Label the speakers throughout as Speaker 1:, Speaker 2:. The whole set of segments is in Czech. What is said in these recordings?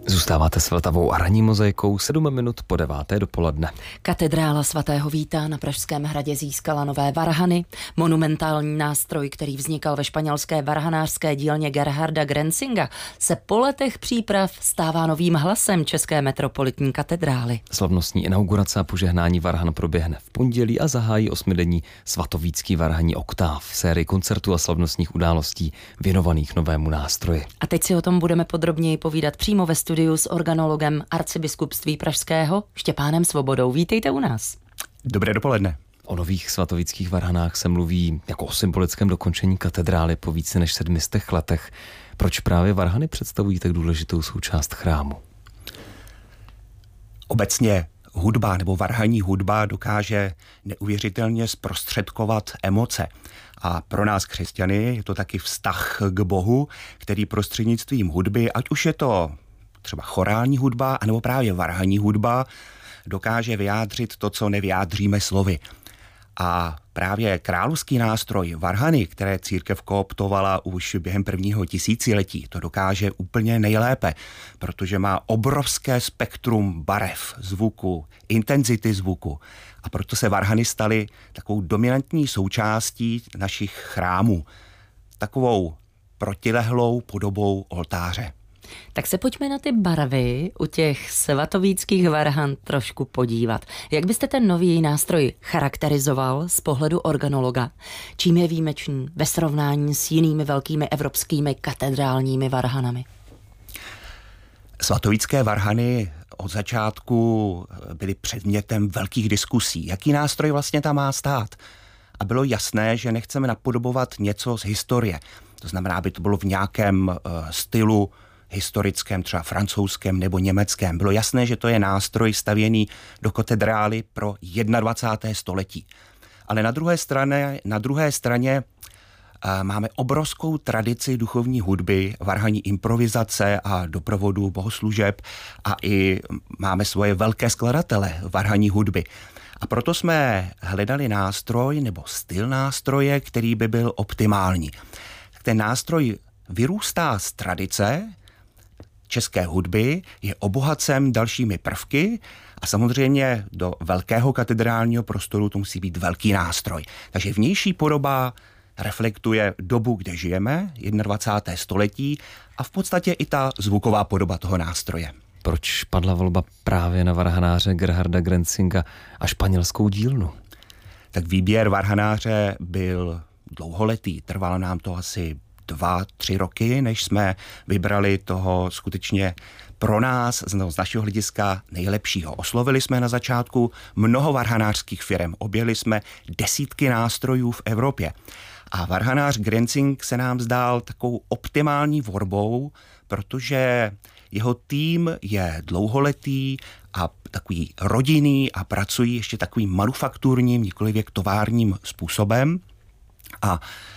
Speaker 1: Zůstáváte s Vltavou a ranní mozaikou 7 minut po 9. dopoledne.
Speaker 2: Katedrála svatého Víta na Pražském hradě získala nové varhany. Monumentální nástroj, který vznikal ve španělské varhanářské dílně Gerharda Grenzinga, se po letech příprav stává novým hlasem České metropolitní katedrály.
Speaker 1: Slavnostní inaugurace a požehnání varhan proběhne v pondělí a zahájí 8denní svatovícký varhanní oktáv, sérii koncertů a slavnostních událostí věnovaných novému nástroji.
Speaker 2: A teď si o tom budeme podrobněji povídat přímo ve studiu s organologem arcibiskupství pražského Štěpánem Svobodou. Vítejte u nás.
Speaker 3: Dobré dopoledne.
Speaker 1: O nových svatovíckých varhanách se mluví jako o symbolickém dokončení katedrály po více než 700 letech. Proč právě varhany představují tak důležitou součást chrámu?
Speaker 3: Obecně hudba nebo varhanní hudba dokáže neuvěřitelně zprostředkovat emoce. A pro nás křesťany je to taky vztah k Bohu, který prostřednictvím hudby, ať už je to třeba chorální hudba, anebo právě varhanní hudba, dokáže vyjádřit to, co nevyjádříme slovy. A právě královský nástroj varhany, které církev kooptovala už během prvního tisíciletí, to dokáže úplně nejlépe, protože má obrovské spektrum barev, zvuku, intenzity zvuku. A proto se varhany staly takovou dominantní součástí našich chrámů, takovou protilehlou podobou oltáře.
Speaker 2: Tak se pojďme na ty barvy u těch svatovíckých varhan trošku podívat. Jak byste ten nový nástroj charakterizoval z pohledu organologa? Čím je výjimečný ve srovnání s jinými velkými evropskými katedrálními varhanami?
Speaker 3: Svatovícké varhany od začátku byly předmětem velkých diskusí. Jaký nástroj vlastně tam má stát? A bylo jasné, že nechceme napodobovat něco z historie. To znamená, aby to bylo v nějakém stylu historickém, třeba francouzském nebo německém. Bylo jasné, že to je nástroj stavěný do katedrály pro 21. století. Ale na druhé straně máme obrovskou tradici duchovní hudby, varhanní improvizace a doprovodu bohoslužeb a i máme svoje velké skladatele varhanní hudby. A proto jsme hledali nástroj nebo styl nástroje, který by byl optimální. Ten nástroj vyrůstá z tradice české hudby, je obohacen dalšími prvky a samozřejmě do velkého katedrálního prostoru to musí být velký nástroj. Takže vnější podoba reflektuje dobu, kde žijeme, 21. století a v podstatě i ta zvuková podoba toho nástroje.
Speaker 1: Proč padla volba právě na varhanáře Gerharda Grenzinga a španělskou dílnu?
Speaker 3: Tak výběr varhanáře byl dlouholetý, trvalo nám to asi 2-3 roky, než jsme vybrali toho skutečně pro nás z našeho hlediska nejlepšího. Oslovili jsme na začátku mnoho varhanářských firem, objeli jsme desítky nástrojů v Evropě. A varhanář Grenzing se nám zdál takovou optimální volbou, protože jeho tým je dlouholetý a takový rodinný a pracují ještě takovým manufakturním, nikoliv továrním způsobem. A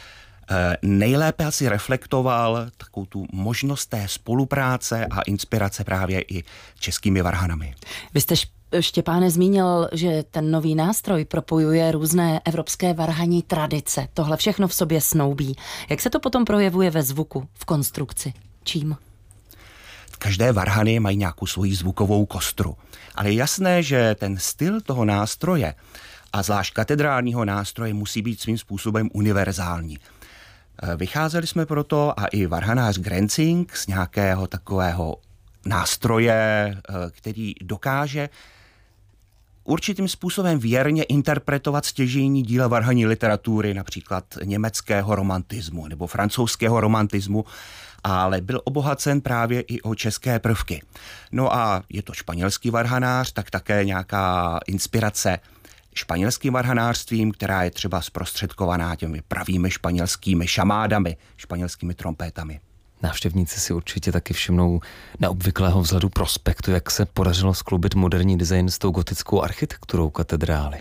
Speaker 3: nejlépe asi reflektoval takovou tu možnost té spolupráce a inspirace právě i českými varhanami.
Speaker 2: Vy jste, Štěpáne, zmínil, že ten nový nástroj propojuje různé evropské varhanní tradice. Tohle všechno v sobě snoubí. Jak se to potom projevuje ve zvuku, v konstrukci? Čím?
Speaker 3: Každé varhany mají nějakou svoji zvukovou kostru. Ale je jasné, že ten styl toho nástroje a zvlášť katedrálního nástroje musí být svým způsobem univerzální. Vycházeli jsme proto a i varhanář Grenzing z nějakého takového nástroje, který dokáže určitým způsobem věrně interpretovat stěžejní díla varhanní literatury, například německého romantismu nebo francouzského romantismu, ale byl obohacen právě i o české prvky. No a je to španělský varhanář, tak také nějaká inspirace španělským varhanářstvím, která je třeba zprostředkovaná těmi pravými španělskými šamádami, španělskými trompétami.
Speaker 1: Návštěvníci si určitě taky všimnou neobvyklého vzhledu prospektu, jak se podařilo skloubit moderní design s tou gotickou architekturou katedrály.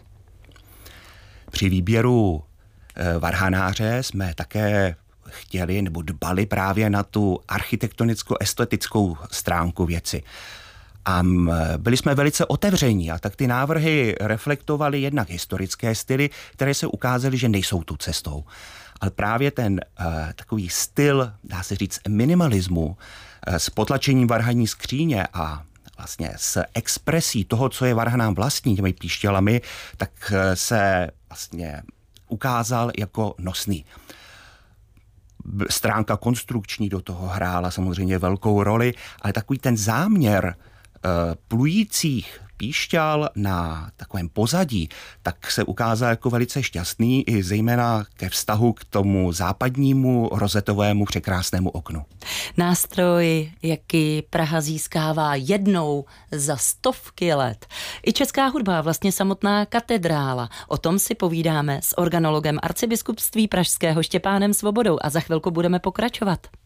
Speaker 3: Při výběru varhanáře jsme také chtěli nebo dbali právě na tu architektonicko-estetickou stránku věci. A byli jsme velice otevření a tak ty návrhy reflektovaly jednak historické styly, které se ukázaly, že nejsou tu cestou. Ale právě ten takový styl, dá se říct, minimalismu, s potlačením varhanní skříně a vlastně s expresí toho, co je varhanám vlastní, těmi píšťalami, tak se vlastně ukázal jako nosný. Stránka konstrukční do toho hrála samozřejmě velkou roli, ale takový ten záměr plujících píšťal na takovém pozadí, tak se ukázal jako velice šťastný i zejména ke vztahu k tomu západnímu rozetovému překrásnému oknu.
Speaker 2: Nástroj, jaký Praha získává jednou za 100 let. I česká hudba, vlastně samotná katedrála. O tom si povídáme s organologem arcibiskupství pražského Štěpánem Svobodou a za chvilku budeme pokračovat.